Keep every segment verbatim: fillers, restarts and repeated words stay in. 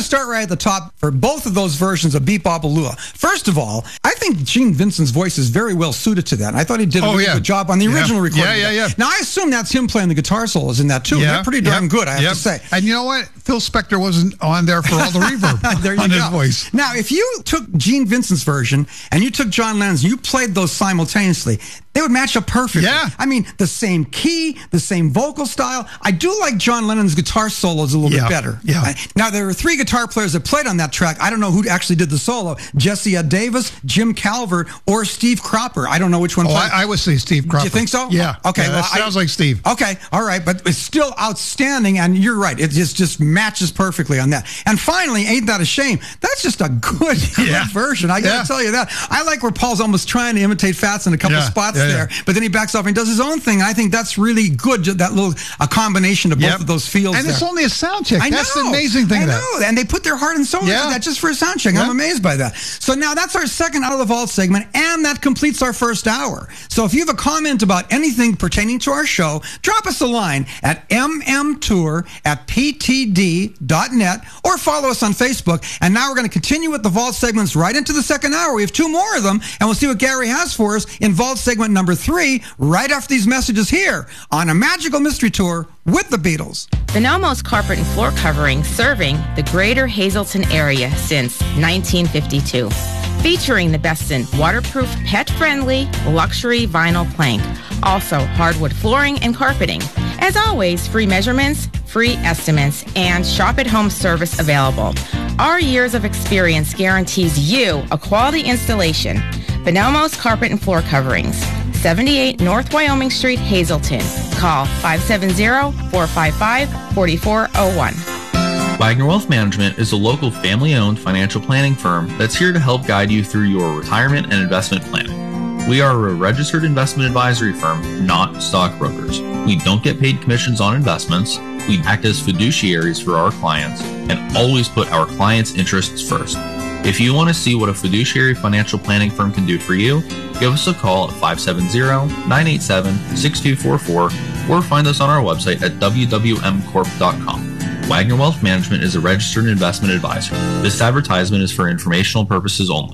start right at the top for both of those versions of Beep Bop Alua. First of all, I think Gene Vincent's voice is very well suited to that. I thought he did a oh, really yeah. good job on the yeah. original recording. Yeah, yeah, yeah. Now, I assume that's him playing the guitar solos in that, too. Yeah, They're pretty darn yep, good, I have yep. to say. And you know what? Phil Spector wasn't on there for all the reverb there you on go. his voice. Now, if you took Gene Vincent's version and you took John Lennon's, you played those simultaneously, they would match up perfectly. Yeah. I mean, the same key, the same vocal style. I do like John Lennon's guitar solos a little yeah. bit better. Yeah. Uh, now, there were three guitar players that played on that track. I don't know who actually did the solo. Jesse Ed Davis, Jim Calvert, or Steve Cropper. I don't know which one Oh, played. I, I would say Steve Cropper. Do you think so? Yeah. Okay. Yeah, well, that sounds I, like Steve. Okay. All right. But it's still outstanding. And you're right. It just, just matches perfectly on that. And finally, Ain't That a Shame? That's just a good, good yeah. version. I got to yeah. tell you that. I like where Paul's almost trying to imitate Fats in a couple yeah. of spots yeah, yeah. there. But then he backs off and does his own thing. I think that's really good. That little a combination of both yep. of those feels. And there. it's only a sound check. I That's know. the amazing thing. I of know. that. And they put their heart and soul yeah. into that just for a sound check. Yeah. I'm amazed by that. So now that's our second Out of the Vault segment, and that completes our first hour. So if you have a comment about anything pertaining to our show, drop us a line at m m tour at p t d dot net or follow us on Facebook. And now we're going to continue with the Vault segments right into the second hour. We have two more of them, and we'll see what Gary has for us in Vault segment number three right after these messages here on A Magical Mystery Tour with the Beatles. Bonomo's Carpet and Floor Covering, serving the greater Hazleton area since nineteen fifty-two. Featuring the best in waterproof, pet-friendly, luxury vinyl plank. Also, hardwood flooring and carpeting. As always, free measurements, free estimates, and shop-at-home service available. Our years of experience guarantees you a quality installation. Bonomo's Carpet and Floor Coverings. seventy-eight North Wyoming Street, Hazleton. Call five seven zero, four five five, four four zero one. Wagner Wealth Management is a local family-owned financial planning firm that's here to help guide you through your retirement and investment planning. We are a registered investment advisory firm, not stockbrokers. We don't get paid commissions on investments. We act as fiduciaries for our clients and always put our clients' interests first. If you want to see what a fiduciary financial planning firm can do for you, give us a call at five seven zero, nine eight seven, six two four four or find us on our website at w w m corp dot com. Wagner Wealth Management is a registered investment advisor. This advertisement is for informational purposes only.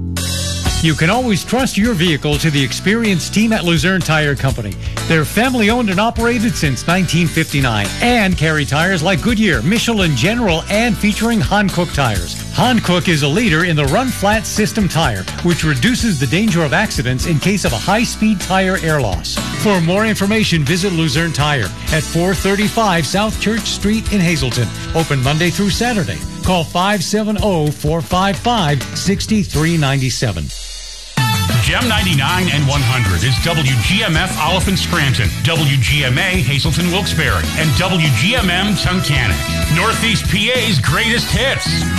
You can always trust your vehicle to the experienced team at Luzerne Tire Company. They're family owned and operated since nineteen fifty-nine and carry tires like Goodyear, Michelin, General, and featuring Hankook tires. Hankook is a leader in the run flat system tire, which reduces the danger of accidents in case of a high-speed tire air loss. For more information, visit Luzerne Tire at four thirty-five South Church Street in Hazleton. Open Monday through Saturday. Call five seven zero, four five five, six three nine seven. Gem ninety-nine and one hundred is W G M F Oliphant Scranton, W G M A Hazleton Wilkes-Barre, and W G M M Tunkhannock. Northeast P A's greatest hits.